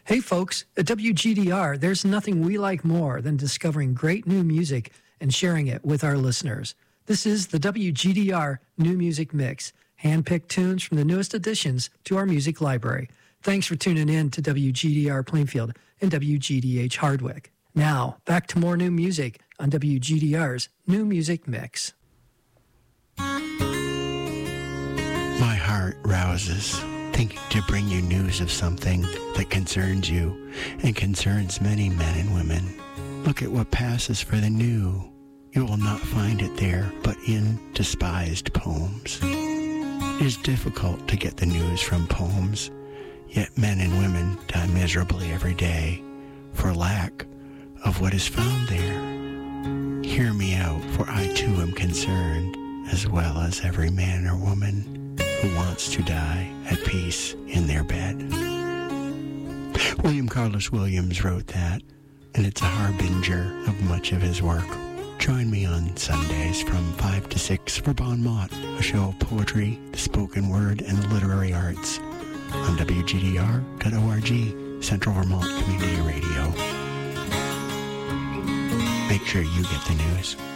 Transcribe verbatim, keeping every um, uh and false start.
Hey folks, at W G D R, there's nothing we like more than discovering great new music and sharing it with our listeners. This is the W G D R New Music Mix, hand-picked tunes from the newest additions to our music library. Thanks for tuning in to W G D R Plainfield and W G D H Hardwick. Now, back to more new music on W G D R's New Music Mix. My heart rouses, thinking to bring you news of something that concerns you and concerns many men and women. Look at what passes for the new. You will not find it there, but in despised poems. It is difficult to get the news from poems, yet men and women die miserably every day for lack of what is found there. Hear me out, for I too am concerned, as well as every man or woman who wants to die at peace in their bed. William Carlos Williams wrote that, and it's a harbinger of much of his work. Join me on Sundays from five to six for Bon Mott, a show of poetry, the spoken word, and the literary arts on W G D R dot org, Central Vermont Community Radio. Make sure you get the news.